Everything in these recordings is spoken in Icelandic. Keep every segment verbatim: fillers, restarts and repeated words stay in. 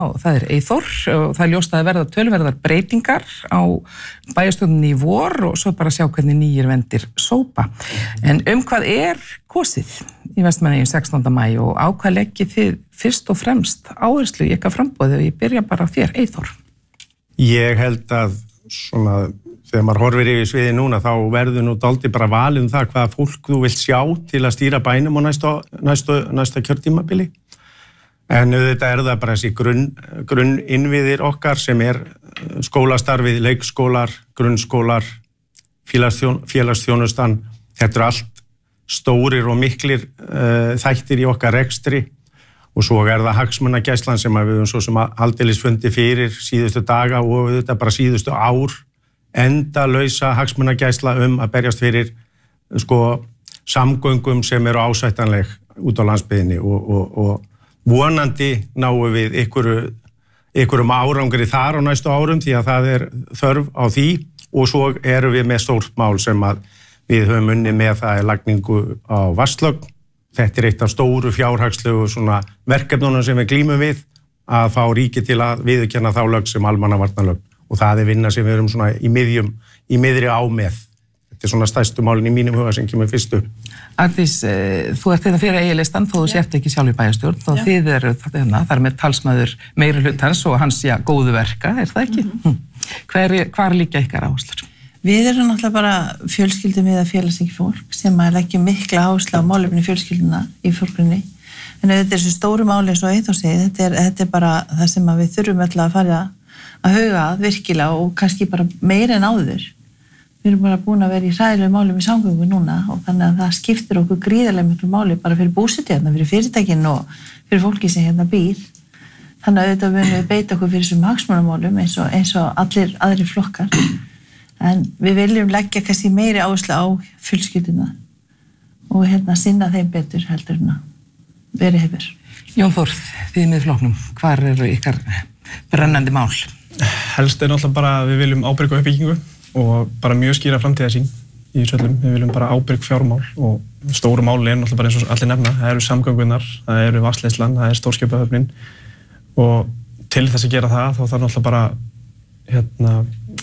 Og það er Eyþór og það er ljóst að verða töluverðar breytingar á bæjarstjórninni í vor og svo bara sjá hvernig nýjir vendir sópa. En um hvað er kosið í Vestmannaeyjum sextánda maí og á hvað leggið þið fyrst og fremst áherslu í ykkar framboði og ég byrja bara á þér, Eyþór. Ég held að svona, þegar maður horfir yfir sviði núna þá verður nú dálítið bara valið um það hvaða fólk þú vilt sjá til að stýra bænum á næsta, næsta, næsta kjörtímabili. En auðvitað er það bara þessi grunn, grunninnviðir okkar sem er skólastarfið, leikskólar, grunnskólar, félagsþjón, félagsþjónustan. Þetta er allt stórir og miklir uh, þættir í okkar rekstri og svo er það hagsmunagæslan sem við höfum svo sem aldeilis fundi fyrir síðustu daga og auðvitað bara síðustu ár endalausa hagsmunagæsla um að berjast fyrir sko, samgöngum sem eru ásættanleg út á landsbyggðinni og, og, og vonandi náum við ykkur, ykkurum árangri þar á næstu árum því að það er þörf á því og svo erum við með stórt mál sem að við höfum unnið með það er lagningu á vatnslögn. Þetta er eitt af stóru fjárhagslegu svona verkefnunum sem við glímum við að fá ríki til að viðurkenna þá lögn sem almannavarnalögn og það er vinna sem við erum svona í miðjum, í miðri á með. Þetta er svona stærstu málin í mínum huga sem kemur fyrst upp. Arndís, þú ert þetta fyrir eiginlistan þó þú sért ekki sjálf í bæjarstjórn þó ja. Þið eru þarna, það er með talsmaður meiri hlutans og hans, já, góðu verka, er það ekki? Mm-hmm. Hver, hvar líka ykkar áherslur? Við erum náttúrulega bara fjölskyldum eða félagsríki fólk sem að leggja mikla áherslu á málefni fjölskylduna í fólkunni. En þetta er þessu stóru máli eins og Eyþór segir, þetta er, þetta er bara það sem við þurfum öll að fara að huga að virkilega og kannski bara meira en áður. Við erum bara búin að vera í hræðilegu málum í samgöngu núna og þannig að það skiptir okkur gríðarlega miklu máli bara fyrir búsetu hérna, fyrir fyrirtækin og fyrir fólki sem hérna býr. Þannig að auðvitað verðum við beita okkur fyrir þessum hagsmunamálum eins og, eins og allir aðri flokkar. En við viljum leggja kannski meiri áherslu á fjölskylduna og hérna sinna þeim betur heldur en að verið hefur. Jón Þór, þið með flokknum, hvar eru ykkar brennandi mál? Helst er náttúrulega bara að við viljum ábyrga uppbyggingu og bara mjög skýra framtíðarsýn í söllum. Við viljum bara ábyrg fjármál og stóru máli er náttúrulega bara eins og allir nefna. Það eru samgöngunar, það eru vatnsleiðslan, það er stórskipahöfnin og til þess að gera það þá þarf náttúrulega bara hérna,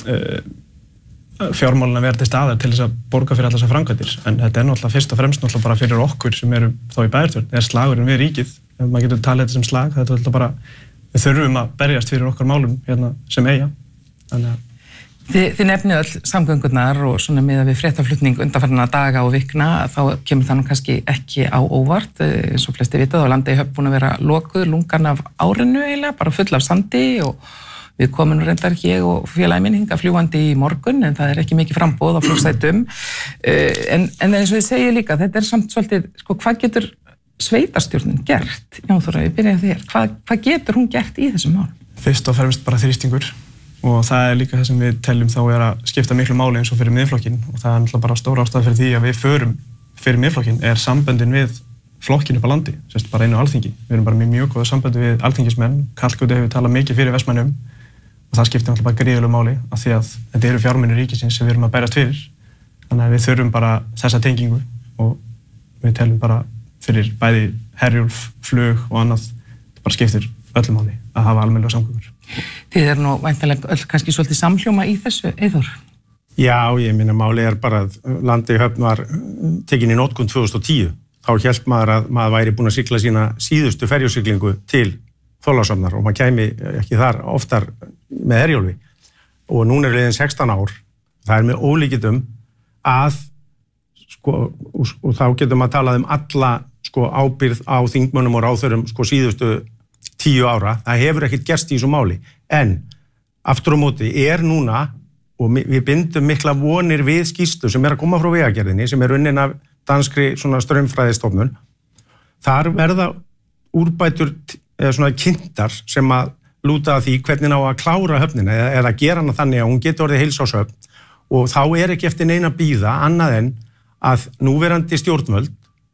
e, fjármálin að vera til staðar til þess að borga fyrir allar þessar framkvæmdir. En þetta er náttúrulega fyrst og fremst náttúrulega bara fyrir okkur sem eru þá í bæjarstjórn. Það er slagurinn við ríkið, ef maður getur talið þetta sem slag. Þetta er náttúrulega bara, við þurfum að berjast fyrir okkar málum hérna sem eiga. Þannig að Þið, þið nefnið öll samgöngunar og svona með að við fréttaflutning undanfarna daga og vikna þá kemur það nú kannski ekki á óvart eins og flesti vitað og Landey höfð búin að vera lokuð lungan af árinu eiginlega, bara full af sandi og við komum reyndar ekki ég og félagi minn hingað fljúgandi í morgun en það er ekki mikið framboð á flugsætum en, en eins og þið segir líka, þetta er samt svolítið, sko, hvað getur sveitarstjórnin gert? Já, Þóra, ég byrja þér, hvað, hvað getur hún gert í þessum mál? Fyrst og fremst bara þrýstingur. Og það er líka það sem við teljum þá er að skipta miklu máli eins og fyrir miðflokkinn og það er náttúrulega bara stóra ástæða fyrir því að við förum fyrir miðflokkinn er samböndin við flokkinn upp á landi, sérst bara einu alþingi. Við erum bara með mjög góða samböndi við alþingismenn, Kallgötu hefur talað mikið fyrir Vestmannum og það skiptir náttúrulega bara gríðarlegu máli af því að þetta eru fjármunir ríkisins sem við erum að berjast fyrir. Þannig að við þurfum bara þessa tengingu og við teljum bara fyrir bæði Herjólf, flug og annað, þetta bara skiptir öllu máli að hafa almennilegar samgöngur. Þið er nú væntanlega öll kannski svolítið samhljóma í þessu, Eyþór? Já, ég minna máli er bara að Landey höfn var tekin í notkun tvö þúsund og tíu. Þá hélt maður að maður væri búin að sigla sína síðustu ferjusiglingu til Þorlákshafnar og maður kæmi ekki þar oftar með Herjólfi. Og núna er liðin sextán ár. Það er með ólíkindum að, sko, og, og þá getum maður talað um alla sko, ábyrgð á þingmönnum og ráðherrum sko, síðustu tíu ára, það hefur ekkert gerst í þessu máli, en aftur á móti er núna, og við bindum mikla vonir við skýrslu sem er að koma frá Vegagerðinni, sem er unnin af danskri svona straumfræðistofnun, þar verða úrbætur eða svona kynntar sem að lúta að því hvernig ná að klára höfnina eða, eða gera hana þannig að hún getur orðið heilsárshöfn og þá er ekki eftir neina bíða annað en að núverandi stjórnvöld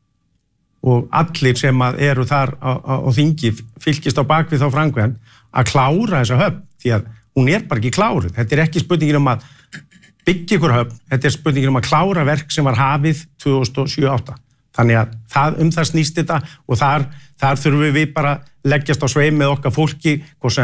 og allir sem að eru þar á, á, á þingi fylgist á bakvið þá framkvæmd að klára þessa höfn því að hún er bara ekki kláruð. Þetta er ekki spurningin um að byggja ykkur höfn, þetta er spurningin um að klára verk sem var hafið tvö þúsund og sjö átta. Þannig að það, um það snýst þetta og þar, þar þurfum við bara leggjast á sveif með okkar fólki, hvort sem